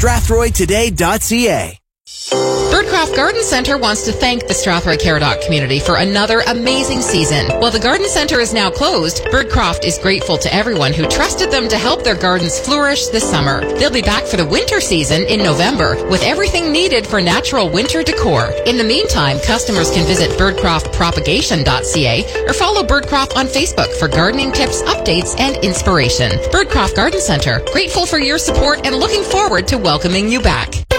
strathroytoday.ca. Birdcraft Garden Centre wants to thank the Strathroy Caradoc community for another amazing season. While the garden centre is now closed, Birdcraft is grateful to everyone who trusted them to help their gardens flourish this summer. They'll be back for the winter season in November with everything needed for natural winter decor. In the meantime, customers can visit birdcraftpropagation.ca or follow Birdcraft on Facebook for gardening tips, updates, and inspiration. Birdcraft Garden Centre, grateful for your support and looking forward to welcoming you back.